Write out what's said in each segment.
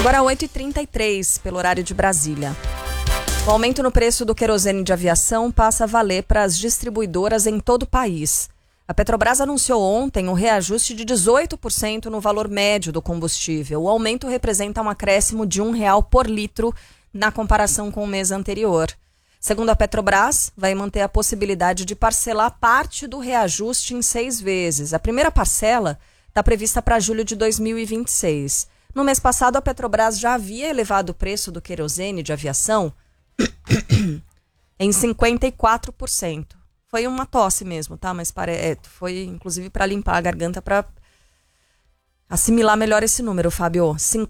Agora 8h33, pelo horário de Brasília. O aumento no preço do querosene de aviação passa a valer para as distribuidoras em todo o país. A Petrobras anunciou ontem um reajuste de 18% no valor médio do combustível. O aumento representa um acréscimo de R$1 por litro na comparação com o mês anterior. Segundo a Petrobras, vai manter a possibilidade de parcelar parte do reajuste em 6 vezes. A primeira parcela está prevista para julho de 2026. No mês passado, a Petrobras já havia elevado o preço do querosene de aviação em 54%. Foi uma tosse mesmo, tá? Mas foi inclusive para limpar a garganta, para assimilar melhor esse número, Fábio.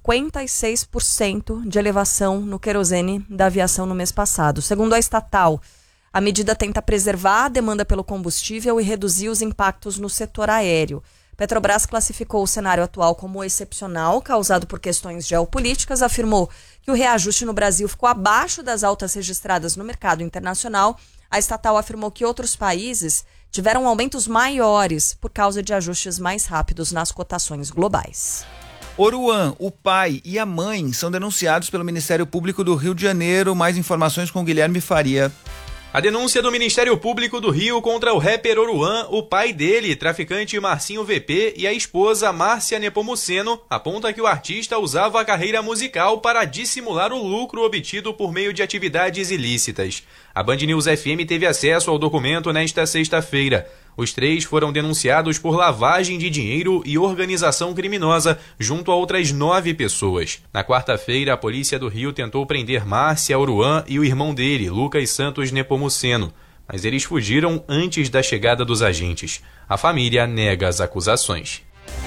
56% de elevação no querosene da aviação no mês passado. Segundo a estatal, a medida tenta preservar a demanda pelo combustível e reduzir os impactos no setor aéreo. Petrobras classificou o cenário atual como excepcional, causado por questões geopolíticas, afirmou que o reajuste no Brasil ficou abaixo das altas registradas no mercado internacional. A estatal afirmou que outros países tiveram aumentos maiores por causa de ajustes mais rápidos nas cotações globais. Oruan, o pai e a mãe são denunciados pelo Ministério Público do Rio de Janeiro. Mais informações com Guilherme Faria. A denúncia do Ministério Público do Rio contra o rapper Oruan, o pai dele, traficante Marcinho VP, e a esposa Márcia Nepomuceno, aponta que o artista usava a carreira musical para dissimular o lucro obtido por meio de atividades ilícitas. A Band News FM teve acesso ao documento nesta sexta-feira. Os 3 foram denunciados por lavagem de dinheiro e organização criminosa, junto a outras 9 pessoas. Na quarta-feira, a polícia do Rio tentou prender Márcia, Oruan e o irmão dele, Lucas Santos Nepomuceno, mas eles fugiram antes da chegada dos agentes. A família nega as acusações.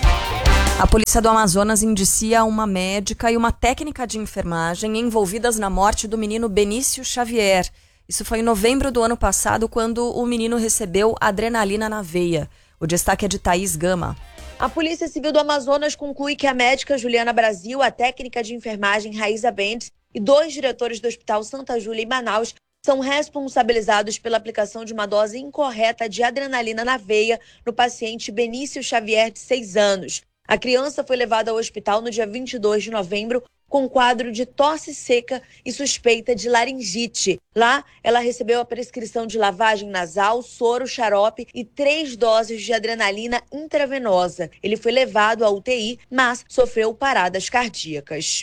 A polícia do Amazonas indicia uma médica e uma técnica de enfermagem envolvidas na morte do menino Benício Xavier. Isso foi em novembro do ano passado, quando o menino recebeu adrenalina na veia. O destaque é de Thaís Gama. A Polícia Civil do Amazonas conclui que a médica Juliana Brasil, a técnica de enfermagem Raíza Bentes e 2 diretores do Hospital Santa Júlia em Manaus são responsabilizados pela aplicação de uma dose incorreta de adrenalina na veia no paciente Benício Xavier, de 6 anos. A criança foi levada ao hospital no dia 22 de novembro com quadro de tosse seca e suspeita de laringite. Lá, ela recebeu a prescrição de lavagem nasal, soro, xarope e 3 doses de adrenalina intravenosa. Ele foi levado à UTI, mas sofreu paradas cardíacas.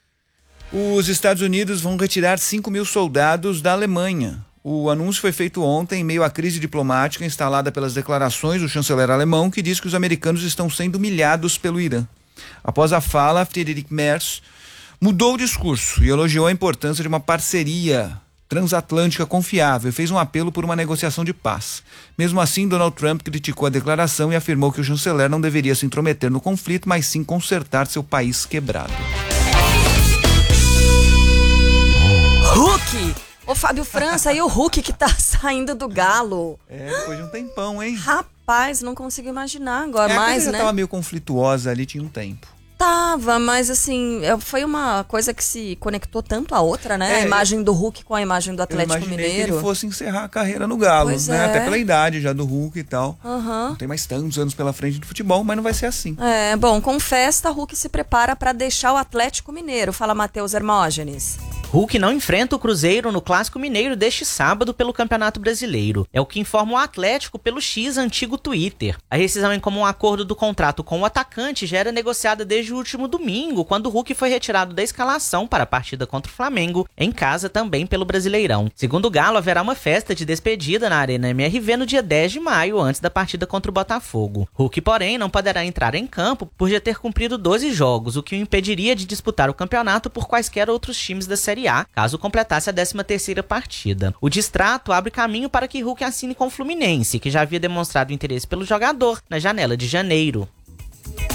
Os Estados Unidos vão retirar 5.000 soldados da Alemanha. O anúncio foi feito ontem em meio à crise diplomática instalada pelas declarações do chanceler alemão, que diz que os americanos estão sendo humilhados pelo Irã. Após a fala, Friedrich Merz mudou o discurso e elogiou a importância de uma parceria transatlântica confiável e fez um apelo por uma negociação de paz. Mesmo assim, Donald Trump criticou a declaração e afirmou que o chanceler não deveria se intrometer no conflito, mas sim consertar seu país quebrado. Hulk! Ô Fábio França, e o Hulk que tá saindo do Galo? Depois de um tempão, hein? Rapaz, não consigo imaginar agora mais, né? Né? Tava meio conflituosa ali, tinha um tempo. Tava, mas assim, foi uma coisa que se conectou tanto à outra, né? A imagem do Hulk com a imagem do Atlético Mineiro. Que ele fosse encerrar a carreira no Galo, pois né? Até pela idade já do Hulk e tal. Uhum. Não tem mais tantos anos pela frente de futebol, mas não vai ser assim. Bom, com festa, Hulk se prepara para deixar o Atlético Mineiro. Fala, Matheus Hermógenes. Hulk não enfrenta o Cruzeiro no Clássico Mineiro deste sábado pelo Campeonato Brasileiro. É o que informa o Atlético pelo X antigo Twitter. A rescisão em comum acordo do contrato com o atacante já era negociada desde o último domingo, quando o Hulk foi retirado da escalação para a partida contra o Flamengo, em casa também pelo Brasileirão. Segundo o Galo, haverá uma festa de despedida na Arena MRV no dia 10 de maio, antes da partida contra o Botafogo. Hulk, porém, não poderá entrar em campo por já ter cumprido 12 jogos, o que o impediria de disputar o campeonato por quaisquer outros times da Série A, caso completasse a 13ª partida. O distrato abre caminho para que Hulk assine com o Fluminense, que já havia demonstrado interesse pelo jogador na janela de janeiro.